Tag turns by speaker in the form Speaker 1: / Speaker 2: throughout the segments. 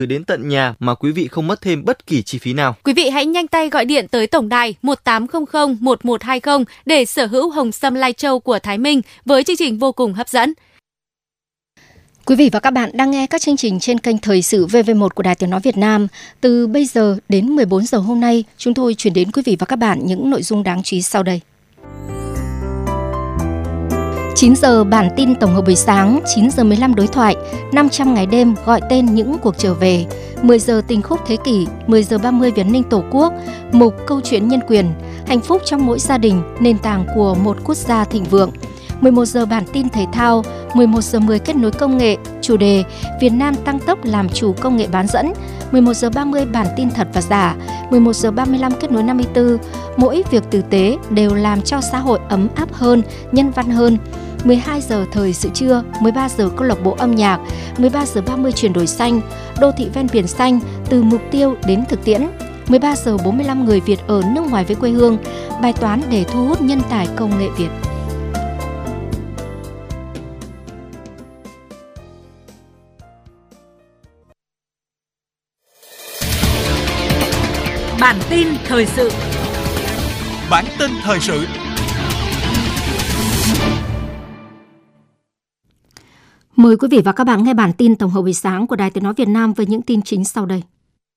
Speaker 1: gửi đến tận nhà mà quý vị không mất thêm bất kỳ chi phí nào.
Speaker 2: Quý vị hãy nhanh tay gọi điện tới tổng đài 1800 1120 để sở hữu hồng sâm lai châu của Thái Minh với chương trình vô cùng hấp dẫn.
Speaker 3: Quý vị và các bạn đang nghe các chương trình trên kênh Thời sự VV1 của Đài Tiếng nói Việt Nam. Từ bây giờ đến 14 giờ hôm nay, chúng tôi chuyển đến quý vị và các bạn những nội dung đáng chú ý sau đây. 9 giờ bản tin tổng hợp buổi sáng, 9 giờ 15 đối thoại, 500 ngày đêm gọi tên những cuộc trở về, 10 giờ tình khúc thế kỷ, 10 giờ 30 về an ninh Tổ quốc, mục câu chuyện nhân quyền, hạnh phúc trong mỗi gia đình, nền tảng của một quốc gia thịnh vượng. 11 giờ bản tin thể thao, 11 giờ 10 kết nối công nghệ, chủ đề Việt Nam tăng tốc làm chủ công nghệ bán dẫn, 11 giờ 30 bản tin thật và giả, 11 giờ 35 kết nối 54, mỗi việc tử tế đều làm cho xã hội ấm áp hơn, nhân văn hơn. 12 giờ thời sự trưa, 13 giờ câu lạc bộ âm nhạc, 13 giờ 30 chuyển đổi xanh, đô thị ven biển xanh từ mục tiêu đến thực tiễn. 13 giờ 45 người Việt ở nước ngoài với quê hương, bài toán để thu hút nhân tài công nghệ Việt.
Speaker 4: Bản tin thời sự.
Speaker 5: Bản tin thời sự.
Speaker 3: Mời quý vị và các bạn nghe bản tin tổng hợp buổi sáng của Đài Tiếng nói Việt Nam với những tin chính sau đây.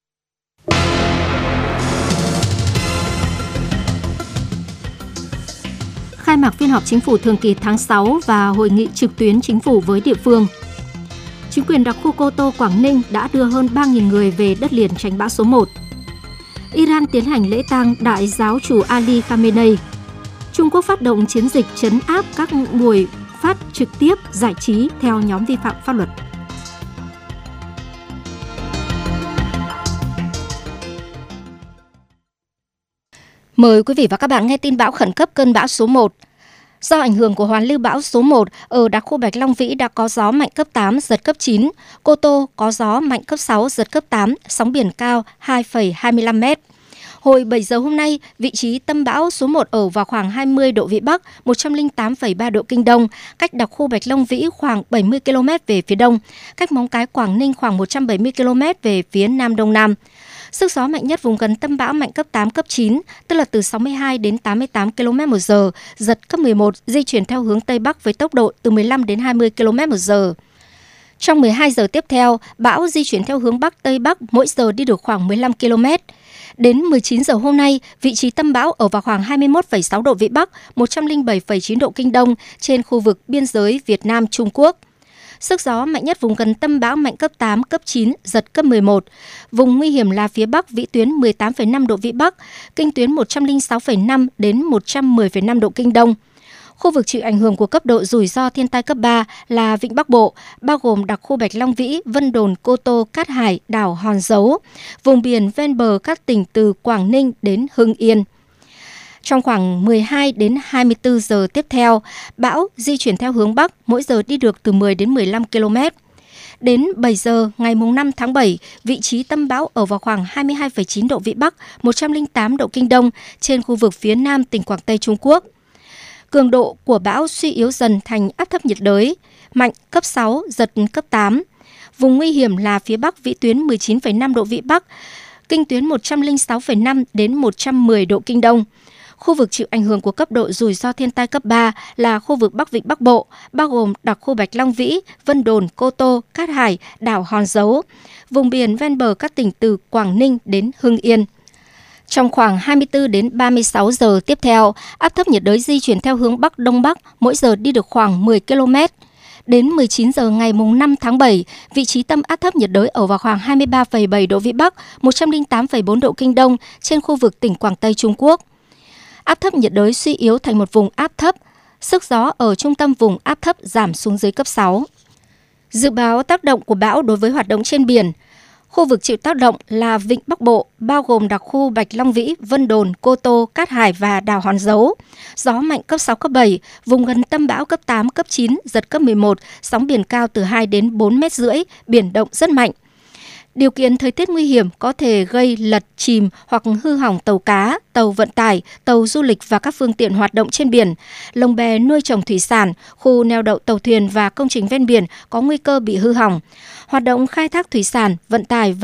Speaker 3: Khai mạc phiên họp chính phủ thường kỳ tháng 6 và hội nghị trực tuyến chính phủ với địa phương. Chính quyền đặc khu Cô Tô, Quảng Ninh đã đưa hơn 3.000 người về đất liền tránh bão số 1. Iran tiến hành lễ tang đại giáo chủ Ali Khamenei. Trung Quốc phát động chiến dịch trấn áp các buổi phát trực tiếp giải trí theo nhóm vi phạm pháp luật. Mời quý vị và các bạn nghe tin bão khẩn cấp cơn bão số 1. Do ảnh hưởng của hoàn lưu bão số 1, ở đặc khu Bạch Long Vĩ đã có gió mạnh cấp 8, giật cấp 9. Cô Tô có gió mạnh cấp 6, giật cấp 8, sóng biển cao 2,25 m. Hồi 7 giờ hôm nay, vị trí tâm bão số 1 ở vào khoảng 20 độ Vĩ Bắc, 108,3 độ Kinh Đông, cách đặc khu Bạch Long Vĩ khoảng 70 km về phía đông, cách Móng Cái, Quảng Ninh khoảng 170 km về phía nam đông nam. Sức gió mạnh nhất vùng gần tâm bão mạnh cấp 8, cấp 9, tức là từ 62 đến 88 km/h, giật cấp 11, di chuyển theo hướng Tây Bắc với tốc độ từ 15 đến 20 km/h. Trong 12 giờ tiếp theo, bão di chuyển theo hướng Bắc Tây Bắc, mỗi giờ đi được khoảng 15 km. Đến 19 giờ hôm nay, vị trí tâm bão ở vào khoảng 21,6 độ Vĩ Bắc, 107,9 độ Kinh Đông trên khu vực biên giới Việt Nam-Trung Quốc. Sức gió mạnh nhất vùng gần tâm bão mạnh cấp 8, cấp 9, giật cấp 11. Vùng nguy hiểm là phía Bắc vĩ tuyến 18,5 độ Vĩ Bắc, kinh tuyến 106,5 đến 110,5 độ Kinh Đông. Khu vực chịu ảnh hưởng của cấp độ rủi ro thiên tai cấp 3 là Vịnh Bắc Bộ, bao gồm đặc khu Bạch Long Vĩ, Vân Đồn, Cô Tô, Cát Hải, đảo Hòn Dấu, vùng biển ven bờ các tỉnh từ Quảng Ninh đến Hưng Yên. Trong khoảng 12 đến 24 giờ tiếp theo, bão di chuyển theo hướng Bắc, mỗi giờ đi được từ 10 đến 15 km. Đến 7 giờ ngày 5 tháng 7, vị trí tâm bão ở vào khoảng 22,9 độ Vĩ Bắc, 108 độ Kinh Đông trên khu vực phía nam tỉnh Quảng Tây Trung Quốc. Cường độ của bão suy yếu dần thành áp thấp nhiệt đới, mạnh cấp 6, giật cấp 8. Vùng nguy hiểm là phía Bắc vĩ tuyến 19,5 độ Vĩ Bắc, kinh tuyến 106,5 đến 110 độ Kinh Đông. Khu vực chịu ảnh hưởng của cấp độ rủi ro thiên tai cấp 3 là khu vực Bắc Vịnh Bắc Bộ, bao gồm đặc khu Bạch Long Vĩ, Vân Đồn, Cô Tô, Cát Hải, đảo Hòn Dấu, vùng biển ven bờ các tỉnh từ Quảng Ninh đến Hưng Yên. Trong khoảng 24 đến 36 giờ tiếp theo, áp thấp nhiệt đới di chuyển theo hướng Bắc Đông Bắc, mỗi giờ đi được khoảng 10 km. Đến 19 giờ ngày 5 tháng 7, vị trí tâm áp thấp nhiệt đới ở vào khoảng 23,7 độ Vĩ Bắc, 108,4 độ Kinh Đông trên khu vực tỉnh Quảng Tây Trung Quốc. Áp thấp nhiệt đới suy yếu thành một vùng áp thấp, sức gió ở trung tâm vùng áp thấp giảm xuống dưới cấp 6. Dự báo tác động của bão đối với hoạt động trên biển. Khu vực chịu tác động là Vịnh Bắc Bộ, bao gồm đặc khu Bạch Long Vĩ, Vân Đồn, Cô Tô, Cát Hải và đảo Hòn Dấu. Gió mạnh cấp 6, cấp 7, vùng gần tâm bão cấp 8, cấp 9, giật cấp 11, sóng biển cao từ 2 đến 4,5 m, biển động rất mạnh. Điều kiện thời tiết nguy hiểm có thể gây lật, chìm hoặc hư hỏng tàu cá, tàu vận tải, tàu du lịch và các phương tiện hoạt động trên biển. Lồng bè nuôi trồng thủy sản, khu neo đậu tàu thuyền và công trình ven biển có nguy cơ bị hư hỏng. Hoạt động khai thác thủy sản, vận tải